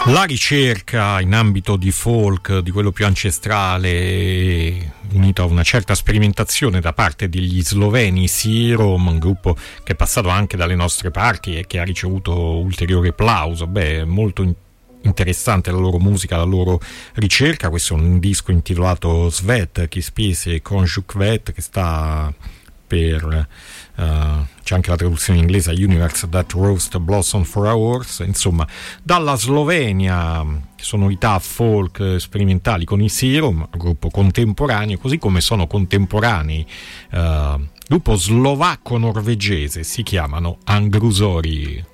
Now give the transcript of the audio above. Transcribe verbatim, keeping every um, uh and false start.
La ricerca in ambito di folk, di quello più ancestrale, unito a una certa sperimentazione da parte degli sloveni Serum, un gruppo che è passato anche dalle nostre parti e che ha ricevuto ulteriore applauso. Beh, molto in- interessante la loro musica, la loro ricerca. Questo è un disco intitolato Svet, chi spese Konjukvet, che sta per... Uh, c'è anche la traduzione in inglese, Universe That Roast Blossom for Hours. Insomma, dalla Slovenia, sonorità folk sperimentali con i Serum, gruppo contemporaneo, così come sono contemporanei uh, gruppo slovacco-norvegese, si chiamano Angrusori.